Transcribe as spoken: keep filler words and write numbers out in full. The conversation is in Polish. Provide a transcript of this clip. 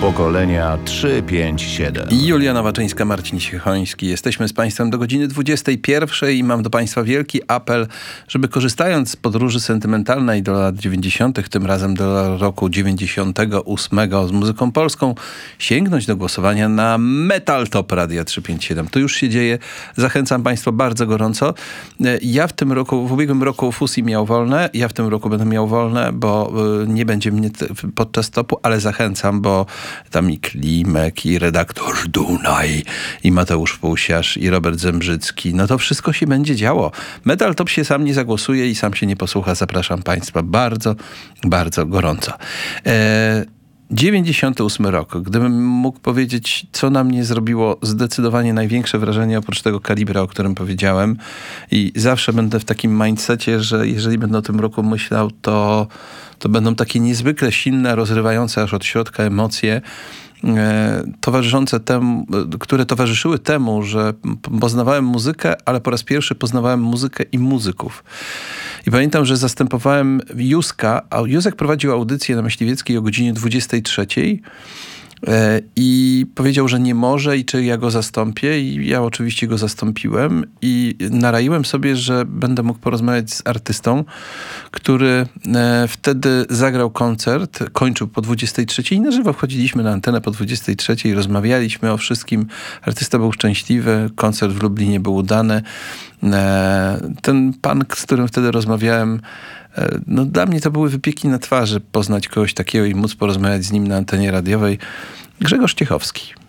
pokolenia trzy pięć siedem. Julia Nowaczyńska, Marcin Siechoński. Jesteśmy z Państwem do godziny dwudziestej pierwszej i mam do Państwa wielki apel, żeby korzystając z podróży sentymentalnej do lat dziewięćdziesiątych, tym razem do roku dziewięćdziesiątego ósmego z muzyką polską, sięgnąć do głosowania na Metal Top Radia trzysta pięćdziesiąt siedem. To już się dzieje. Zachęcam Państwa bardzo gorąco. Ja w tym roku, w ubiegłym roku Fusi miał wolne, ja w tym roku będę miał wolne, bo nie będzie mnie podczas topu, ale zachęcam, bo tam i Klimek, i redaktor Dunaj, i Mateusz Pusiarz, i Robert Zembrzycki. No to wszystko się będzie działo. Metal Top się sam nie zagłosuje i sam się nie posłucha. Zapraszam Państwa bardzo, bardzo gorąco. E, dziewięćdziesiąty ósmy rok. Gdybym mógł powiedzieć, co na mnie zrobiło zdecydowanie największe wrażenie oprócz tego kalibra, o którym powiedziałem, i zawsze będę w takim mindsetie, że jeżeli będę o tym roku myślał, to, to będą takie niezwykle silne, rozrywające aż od środka emocje, towarzyszące temu, które towarzyszyły temu, że poznawałem muzykę, ale po raz pierwszy poznawałem muzykę i muzyków. I pamiętam, że zastępowałem Józka, a Józek prowadził audycję na Myśliwieckiej o godzinie dwudziestej trzeciej i powiedział, że nie może i czy ja go zastąpię, i ja oczywiście go zastąpiłem i naraiłem sobie, że będę mógł porozmawiać z artystą, który wtedy zagrał koncert, kończył po dwudziestej trzeciej i na żywo wchodziliśmy na antenę po dwudziestej trzeciej, rozmawialiśmy o wszystkim. Artysta był szczęśliwy, koncert w Lublinie był udany. Ten pan, z którym wtedy rozmawiałem, no dla mnie to były wypieki na twarzy poznać kogoś takiego i móc porozmawiać z nim na antenie radiowej. Grzegorz Ciechowski.